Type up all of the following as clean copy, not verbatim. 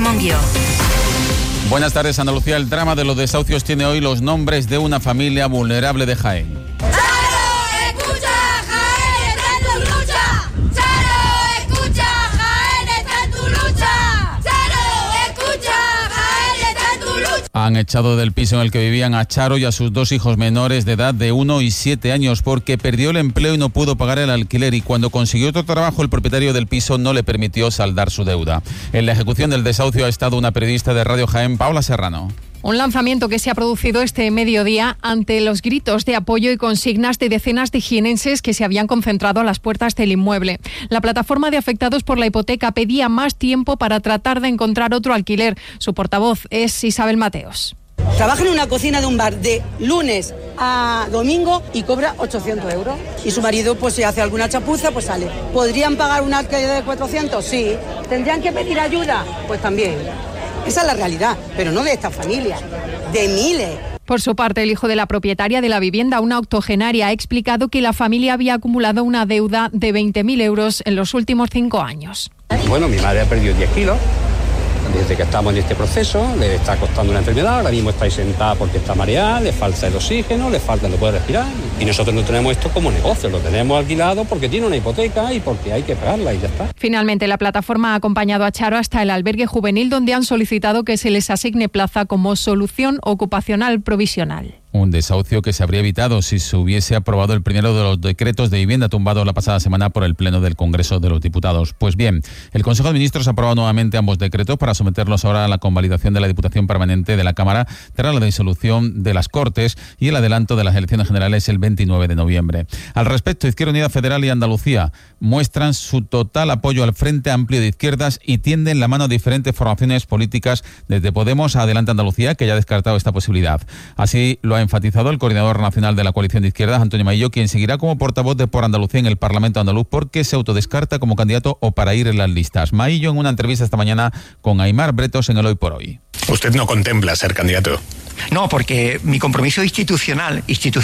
Monguió. Buenas tardes, Andalucía. El drama de los desahucios tiene hoy los nombres de una familia vulnerable de Jaén. Han echado del piso en el que vivían a Charo y a sus 2 hijos menores de edad de 1 y 7 años porque perdió el empleo y no pudo pagar el alquiler, y cuando consiguió otro trabajo el propietario del piso no le permitió saldar su deuda. En la ejecución del desahucio ha estado una periodista de Radio Jaén, Paula Serrano. Un lanzamiento que se ha producido este mediodía ante los gritos de apoyo y consignas de decenas de jienenses que se habían concentrado a las puertas del inmueble. La plataforma de afectados por la hipoteca pedía más tiempo para tratar de encontrar otro alquiler. Su portavoz es Isabel Mateos. Trabaja en una cocina de un bar de lunes a domingo y cobra 800 euros. Y su marido, pues si hace alguna chapuza, pues sale. ¿Podrían pagar un alquiler de 400? Sí. ¿Tendrían que pedir ayuda? Pues también. Esa es la realidad, pero no de esta familia, de miles. Por su parte, el hijo de la propietaria de la vivienda, una octogenaria, ha explicado que la familia había acumulado una deuda de 20.000 euros en los últimos 5 años. Bueno, mi madre ha perdido 10 kilos desde que estamos en este proceso, le está costando una enfermedad, ahora mismo está ahí sentada porque está mareada, le falta el oxígeno, no puede respirar. Y nosotros no tenemos esto como negocio, lo tenemos alquilado porque tiene una hipoteca y porque hay que pagarla y ya está. Finalmente, la plataforma ha acompañado a Charo hasta el albergue juvenil, donde han solicitado que se les asigne plaza como solución ocupacional provisional. Un desahucio que se habría evitado si se hubiese aprobado el primero de los decretos de vivienda tumbado la pasada semana por el Pleno del Congreso de los Diputados. Pues bien, el Consejo de Ministros ha aprobado nuevamente ambos decretos para someterlos ahora a la convalidación de la Diputación Permanente de la Cámara tras la disolución de las Cortes y el adelanto de las elecciones generales el 29 de noviembre. Al respecto, Izquierda Unida Federal y Andalucía muestran su total apoyo al Frente Amplio de Izquierdas y tienden la mano a diferentes formaciones políticas, desde Podemos a Adelante Andalucía, que ya ha descartado esta posibilidad. Así lo ha enfatizado el coordinador nacional de la coalición de izquierdas, Antonio Maillo, quien seguirá como portavoz de Por Andalucía en el Parlamento andaluz porque se autodescarta como candidato o para ir en las listas. Maillo en una entrevista esta mañana con Aimar Bretos en el Hoy por Hoy. ¿Usted no contempla ser candidato? No, porque mi compromiso institucional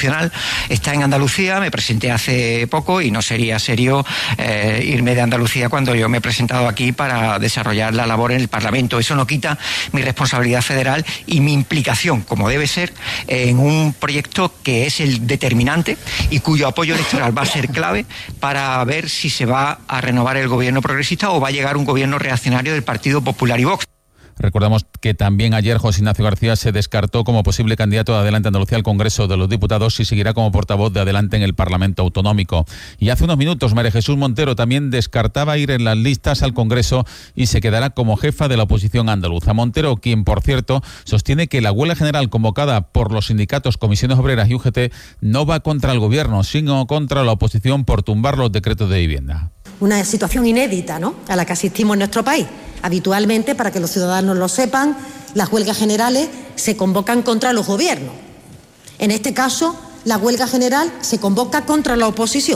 está en Andalucía. Me presenté hace poco y no sería serio irme de Andalucía cuando yo me he presentado aquí para desarrollar la labor en el Parlamento. Eso no quita mi responsabilidad federal y mi implicación, como debe ser, en un proyecto que es el determinante y cuyo apoyo electoral va a ser clave para ver si se va a renovar el gobierno progresista o va a llegar un gobierno reaccionario del Partido Popular y Vox. Recordamos que también ayer José Ignacio García se descartó como posible candidato de Adelante Andalucía al Congreso de los Diputados y seguirá como portavoz de Adelante en el Parlamento Autonómico. Y hace unos minutos María Jesús Montero también descartaba ir en las listas al Congreso y se quedará como jefa de la oposición andaluza. Montero, quien por cierto sostiene que la huelga general convocada por los sindicatos, comisiones obreras y UGT no va contra el gobierno, sino contra la oposición por tumbar los decretos de vivienda. Una situación inédita, ¿no?, a la que asistimos en nuestro país. Habitualmente, para que los ciudadanos lo sepan, las huelgas generales se convocan contra los gobiernos. En este caso, la huelga general se convoca contra la oposición.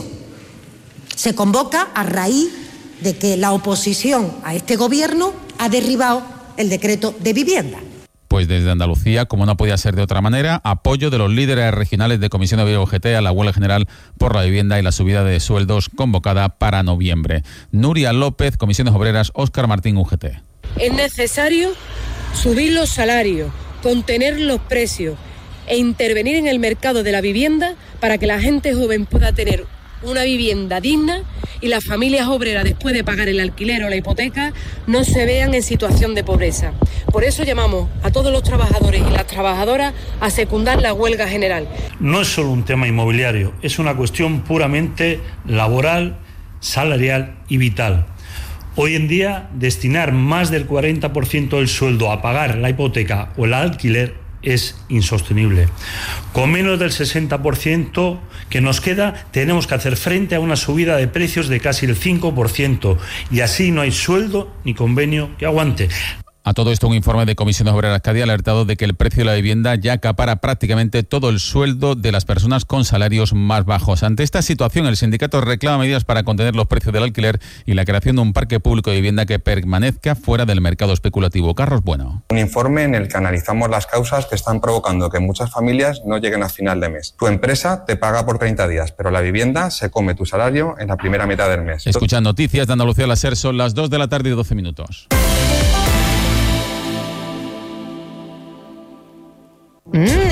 Se convoca a raíz de que la oposición a este gobierno ha derribado el decreto de vivienda. Pues desde Andalucía, como no podía ser de otra manera, apoyo de los líderes regionales de Comisión de UGT a la huelga general por la vivienda y la subida de sueldos convocada para noviembre. Nuria López, Comisiones Obreras, Óscar Martín, UGT. Es necesario subir los salarios, contener los precios e intervenir en el mercado de la vivienda para que la gente joven pueda tener una vivienda digna y las familias obreras, después de pagar el alquiler o la hipoteca, no se vean en situación de pobreza. Por eso llamamos a todos los trabajadores y las trabajadoras a secundar la huelga general. No es solo un tema inmobiliario, es una cuestión puramente laboral, salarial y vital. Hoy en día, destinar más del 40% del sueldo a pagar la hipoteca o el alquiler es insostenible. Con menos del 60% que nos queda, tenemos que hacer frente a una subida de precios de casi el 5% y así no hay sueldo ni convenio que aguante. A todo esto, un informe de Comisiones Obreras Cádiz ha alertado de que el precio de la vivienda ya acapara prácticamente todo el sueldo de las personas con salarios más bajos. Ante esta situación, el sindicato reclama medidas para contener los precios del alquiler y la creación de un parque público de vivienda que permanezca fuera del mercado especulativo. Carlos Bueno. Un informe en el que analizamos las causas que están provocando que muchas familias no lleguen a final de mes. Tu empresa te paga por 30 días, pero la vivienda se come tu salario en la primera mitad del mes. Escuchan noticias de Andalucía a las SER, son las 2 de la tarde y 12 minutos.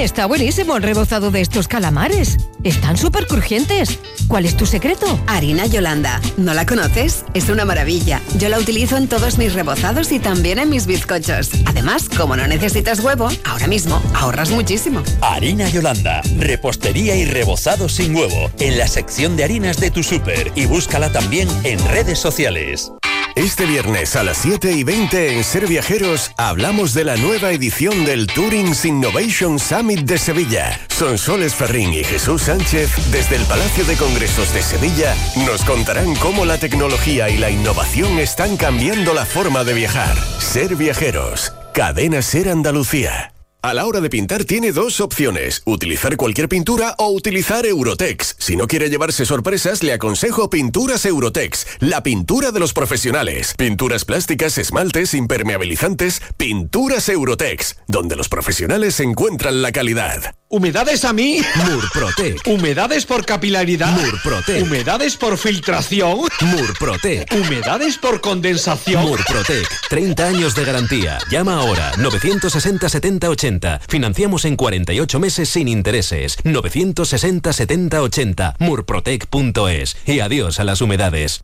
Está buenísimo el rebozado de estos calamares. Están súper crujientes. ¿Cuál es tu secreto? Harina Yolanda. ¿No la conoces? Es una maravilla. Yo la utilizo en todos mis rebozados y también en mis bizcochos. Además, como no necesitas huevo, ahora mismo ahorras muchísimo. Harina Yolanda. Repostería y rebozado sin huevo. En la sección de harinas de tu súper. Y búscala también en redes sociales. Este viernes a las 7:20 en Ser Viajeros hablamos de la nueva edición del Tourings Innovation Summit de Sevilla. Sonsoles Ferrín y Jesús Sánchez, desde el Palacio de Congresos de Sevilla, nos contarán cómo la tecnología y la innovación están cambiando la forma de viajar. Ser Viajeros, Cadena Ser Andalucía. A la hora de pintar tiene dos opciones, utilizar cualquier pintura o utilizar Eurotex. Si no quiere llevarse sorpresas, le aconsejo Pinturas Eurotex, la pintura de los profesionales. Pinturas plásticas, esmaltes, impermeabilizantes, Pinturas Eurotex, donde los profesionales encuentran la calidad. ¿Humedades a mí? Murprotec. ¿Humedades por capilaridad? Murprotec. ¿Humedades por filtración? Murprotec. ¿Humedades por condensación? Murprotec. 30 años de garantía. Llama ahora. 960 70 80. Financiamos en 48 meses sin intereses. 960 70 80. Murprotec.es. Y adiós a las humedades.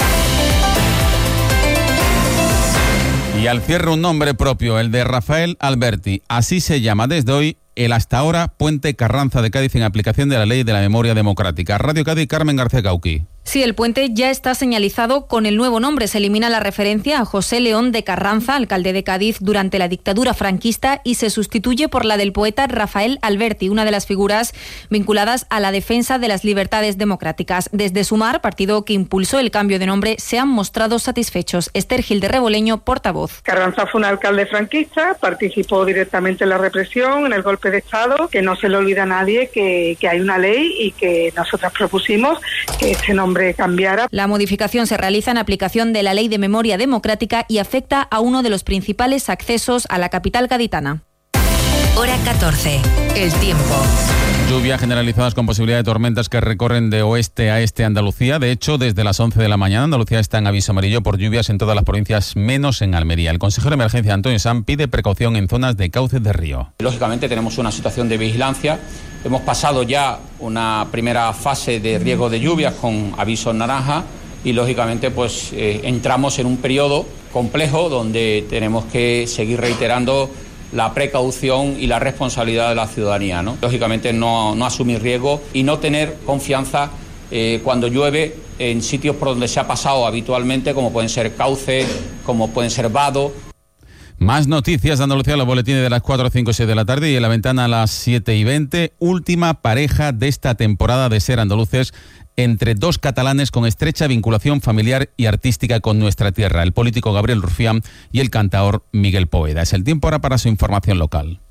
Y al cierre un nombre propio, el de Rafael Alberti. Así se llama desde hoy el hasta ahora Puente Carranza de Cádiz en aplicación de la Ley de la Memoria Democrática. Radio Cádiz, Carmen García Cauqui. Sí, el puente ya está señalizado con el nuevo nombre. Se elimina la referencia a José León de Carranza, alcalde de Cádiz durante la dictadura franquista, y se sustituye por la del poeta Rafael Alberti, una de las figuras vinculadas a la defensa de las libertades democráticas. Desde Sumar, partido que impulsó el cambio de nombre, se han mostrado satisfechos. Esther Gil de Reboleño, portavoz. Carranza fue un alcalde franquista, participó directamente en la represión, en el golpe de Estado, que no se le olvida a nadie que hay una ley y que nosotras propusimos que este nombre cambiara. La modificación se realiza en aplicación de la Ley de Memoria Democrática y afecta a uno de los principales accesos a la capital gaditana. Hora 14. El tiempo. Lluvias generalizadas con posibilidad de tormentas que recorren de oeste a este Andalucía. De hecho, desde las 11 de la mañana Andalucía está en aviso amarillo por lluvias en todas las provincias, menos en Almería. El consejero de emergencia Antonio Sanz pide precaución en zonas de cauces de río. Lógicamente tenemos una situación de vigilancia. Hemos pasado ya una primera fase de riesgo de lluvias con aviso naranja y lógicamente pues entramos en un periodo complejo donde tenemos que seguir reiterando la precaución y la responsabilidad de la ciudadanía, ¿no? Lógicamente no asumir riesgo y no tener confianza cuando llueve en sitios por donde se ha pasado habitualmente, como pueden ser cauces, como pueden ser vados. Más noticias de Andalucía, los boletines de las 4, 5 y 6 de la tarde y en la ventana a las 7:20. Última pareja de esta temporada de Ser Andaluces entre dos catalanes con estrecha vinculación familiar y artística con nuestra tierra, el político Gabriel Rufián y el cantaor Miguel Poveda. Es el tiempo ahora para su información local.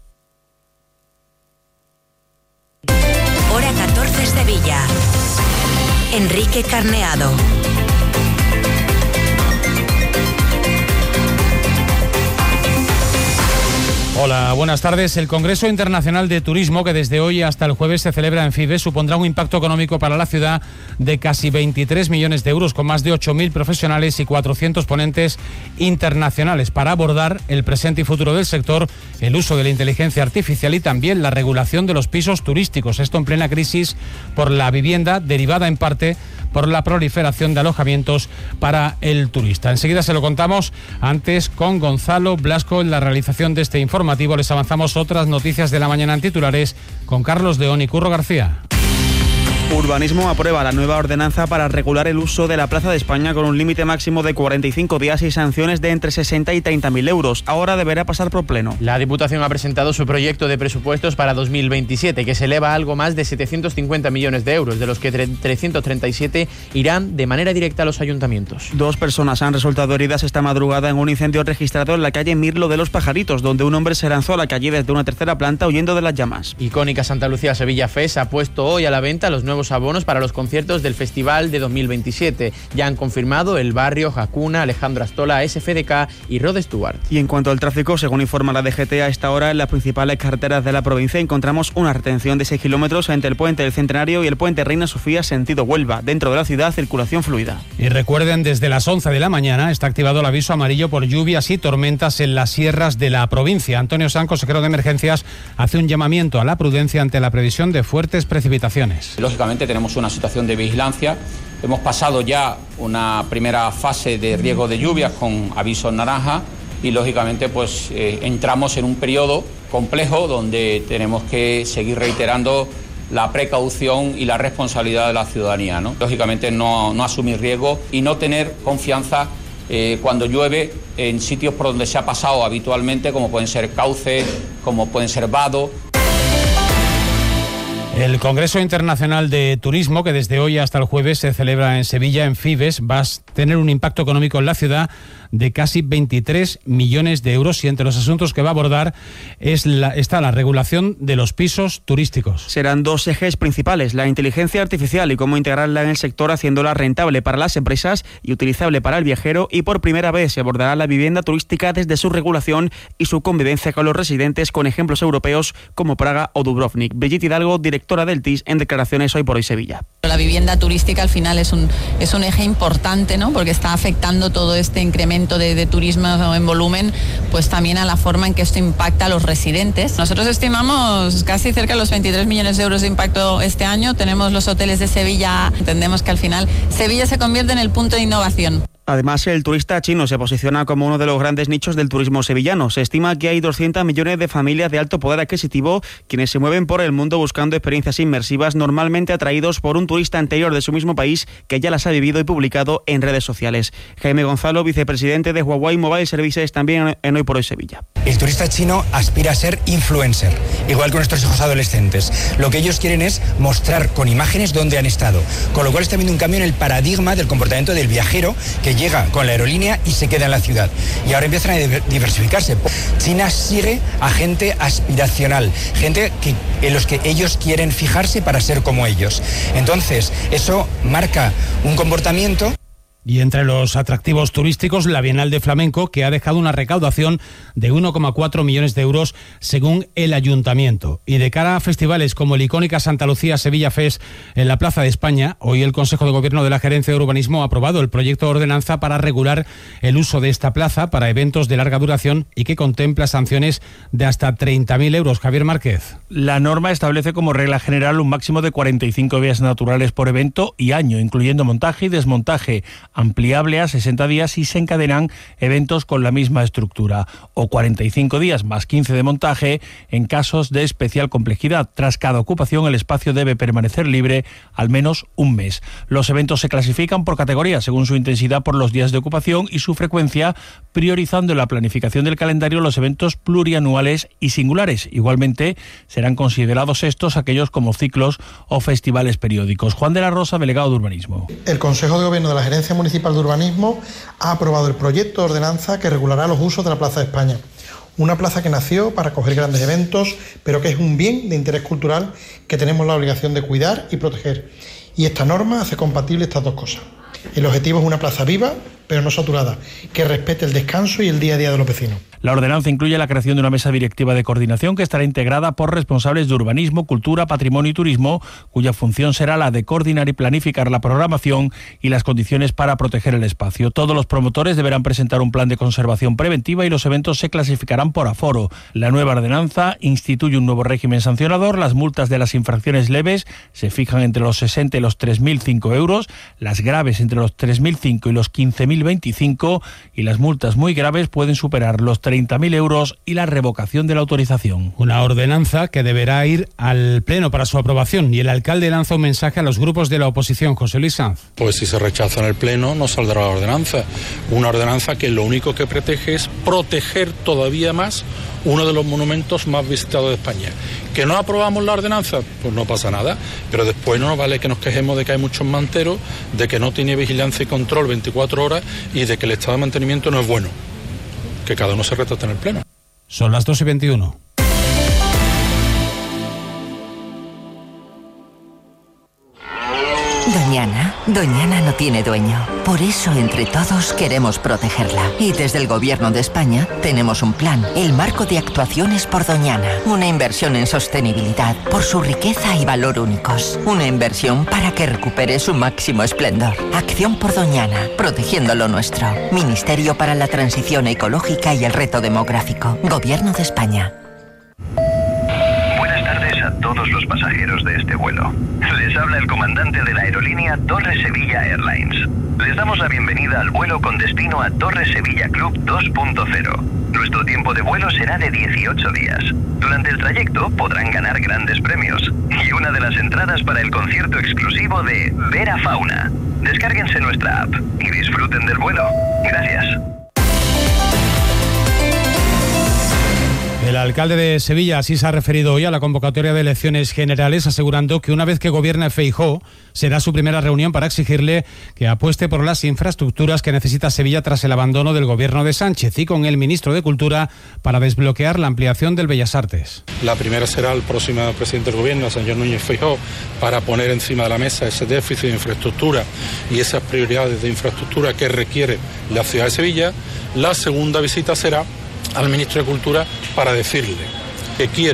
Hora 14 Sevilla. Enrique Carneado. Hola, buenas tardes. El Congreso Internacional de Turismo, que desde hoy hasta el jueves se celebra en Fibes, supondrá un impacto económico para la ciudad de casi 23 millones de euros, con más de 8.000 profesionales y 400 ponentes internacionales para abordar el presente y futuro del sector, el uso de la inteligencia artificial y también la regulación de los pisos turísticos. Esto en plena crisis por la vivienda, derivada en parte por la proliferación de alojamientos para el turista. Enseguida se lo contamos, antes con Gonzalo Blasco en la realización de este informativo. Les avanzamos otras noticias de la mañana en titulares con Carlos León y Curro García. Urbanismo aprueba la nueva ordenanza para regular el uso de la Plaza de España con un límite máximo de 45 días y sanciones de entre 60 y 30.000 euros. Ahora deberá pasar por pleno. La Diputación ha presentado su proyecto de presupuestos para 2027, que se eleva a algo más de 750 millones de euros, de los que 337 irán de manera directa a los ayuntamientos. 2 personas han resultado heridas esta madrugada en un incendio registrado en la calle Mirlo de los Pajaritos, donde un hombre se lanzó a la calle desde una tercera planta huyendo de las llamas. Icónica Santa Lucía Sevilla Fest ha puesto hoy a la venta los nuevos nuevos abonos para los conciertos del festival de 2027. Ya han confirmado El Barrio, Hakuna, Alejandro Astola, SFDK y Rod Stewart. Y en cuanto al tráfico, según informa la DGT, a esta hora en las principales carreteras de la provincia encontramos una retención de 6 kilómetros entre el puente del Centenario y el puente Reina Sofía sentido Huelva. Dentro de la ciudad, circulación fluida. Y recuerden, desde las 11 de la mañana está activado el aviso amarillo por lluvias y tormentas en las sierras de la provincia. Antonio San, consejero de Emergencias, hace un llamamiento a la prudencia ante la previsión de fuertes precipitaciones. Lógicamente tenemos una situación de vigilancia. Hemos pasado ya una primera fase de riesgo de lluvias con aviso naranja y lógicamente pues entramos en un periodo complejo donde tenemos que seguir reiterando la precaución y la responsabilidad de la ciudadanía, ¿no? Lógicamente no asumir riesgo y no tener confianza cuando llueve en sitios por donde se ha pasado habitualmente, como pueden ser cauces, como pueden ser vados. El Congreso Internacional de Turismo, que desde hoy hasta el jueves se celebra en Sevilla, en Fibes, va a tener un impacto económico en la ciudad de casi 23 millones de euros y entre los asuntos que va a abordar está la regulación de los pisos turísticos. Serán dos ejes principales, la inteligencia artificial y cómo integrarla en el sector haciéndola rentable para las empresas y utilizable para el viajero, y por primera vez se abordará la vivienda turística desde su regulación y su convivencia con los residentes, con ejemplos europeos como Praga o Dubrovnik. Brigitte Hidalgo, directora del TIS, en declaraciones Hoy por Hoy Sevilla. La vivienda turística al final es un eje importante, ¿no? Porque está afectando todo este incremento de turismo en volumen, pues también a la forma en que esto impacta a los residentes. Nosotros estimamos casi cerca de los 23 millones de euros de impacto este año. Tenemos los hoteles de Sevilla. Entendemos que al final Sevilla se convierte en el punto de innovación. Además, el turista chino se posiciona como uno de los grandes nichos del turismo sevillano. Se estima que hay 200 millones de familias de alto poder adquisitivo quienes se mueven por el mundo buscando experiencias inmersivas, normalmente atraídos por un turista anterior de su mismo país que ya las ha vivido y publicado en redes sociales. Jaime Gonzalo, vicepresidente de Huawei Mobile Services, también en Hoy por Hoy Sevilla. El turista chino aspira a ser influencer, igual que nuestros hijos adolescentes. Lo que ellos quieren es mostrar con imágenes dónde han estado, con lo cual está habiendo un cambio en el paradigma del comportamiento del viajero que llega con la aerolínea y se queda en la ciudad. Y ahora empiezan a diversificarse. China sigue a gente aspiracional, gente en los que ellos quieren fijarse para ser como ellos. Entonces, eso marca un comportamiento. Y entre los atractivos turísticos, la Bienal de Flamenco, que ha dejado una recaudación de 1,4 millones de euros según el Ayuntamiento. Y de cara a festivales como el icónica Santa Lucía Sevilla Fest en la Plaza de España, hoy el Consejo de Gobierno de la Gerencia de Urbanismo ha aprobado el proyecto de ordenanza para regular el uso de esta plaza para eventos de larga duración y que contempla sanciones de hasta 30.000 euros. Javier Márquez. La norma establece como regla general un máximo de 45 días naturales por evento y año, incluyendo montaje y desmontaje, ampliable a 60 días y se encadenan eventos con la misma estructura, o 45 días más 15 de montaje en casos de especial complejidad. Tras cada ocupación, el espacio debe permanecer libre al menos un mes. Los eventos se clasifican por categoría según su intensidad por los días de ocupación y su frecuencia, priorizando en la planificación del calendario los eventos plurianuales y singulares. Igualmente, serán considerados estos aquellos como ciclos o festivales periódicos. Juan de la Rosa, delegado de Urbanismo. El Consejo de Gobierno de la Gerencia Municipal de Urbanismo ha aprobado el proyecto de ordenanza que regulará los usos de la Plaza de España. Una plaza que nació para acoger grandes eventos, pero que es un bien de interés cultural que tenemos la obligación de cuidar y proteger. Y esta norma hace compatible estas dos cosas. El objetivo es una plaza viva, pero no saturada, que respete el descanso y el día a día de los vecinos. La ordenanza incluye la creación de una mesa directiva de coordinación que estará integrada por responsables de urbanismo, cultura, patrimonio y turismo, cuya función será la de coordinar y planificar la programación y las condiciones para proteger el espacio. Todos los promotores deberán presentar un plan de conservación preventiva y los eventos se clasificarán por aforo. La nueva ordenanza instituye un nuevo régimen sancionador. Las multas de las infracciones leves se fijan entre los 60 y los 3.005 euros, las graves entre los 3.005 y los 15.025 y las multas muy graves pueden superar los 30.000 euros y la revocación de la autorización. Una ordenanza que deberá ir al Pleno para su aprobación y el alcalde lanza un mensaje a los grupos de la oposición. José Luis Sanz. Pues si se rechaza en el Pleno no saldrá la ordenanza. Una ordenanza que lo único que protege es proteger todavía más uno de los monumentos más visitados de España. ¿Que no aprobamos la ordenanza? Pues no pasa nada, pero después no nos vale que nos quejemos de que hay muchos manteros, de que no tiene vigilancia y control 24 horas y de que el estado de mantenimiento no es bueno. Que cada uno se retrate en el Pleno. Son las 2:21. Doñana no tiene dueño. Por eso, entre todos, queremos protegerla. Y desde el Gobierno de España tenemos un plan. El Marco de Actuaciones por Doñana. Una inversión en sostenibilidad por su riqueza y valor únicos. Una inversión para que recupere su máximo esplendor. Acción por Doñana. Protegiendo lo nuestro. Ministerio para la Transición Ecológica y el Reto Demográfico. Gobierno de España. A todos los pasajeros de este vuelo. Les habla el comandante de la aerolínea Torre Sevilla Airlines. Les damos la bienvenida al vuelo con destino a Torre Sevilla Club 2.0. Nuestro tiempo de vuelo será de 18 días. Durante el trayecto podrán ganar grandes premios y una de las entradas para el concierto exclusivo de Vera Fauna. Descárguense nuestra app y disfruten del vuelo. Gracias. El alcalde de Sevilla así se ha referido hoy a la convocatoria de elecciones generales, asegurando que una vez que gobierne Feijóo, será su primera reunión para exigirle que apueste por las infraestructuras que necesita Sevilla tras el abandono del gobierno de Sánchez, y con el ministro de Cultura para desbloquear la ampliación del Bellas Artes. La primera será el próximo presidente del gobierno, señor Núñez Feijóo, para poner encima de la mesa ese déficit de infraestructura y esas prioridades de infraestructura que requiere la ciudad de Sevilla. La segunda visita será al ministro de Cultura para decirle que quiere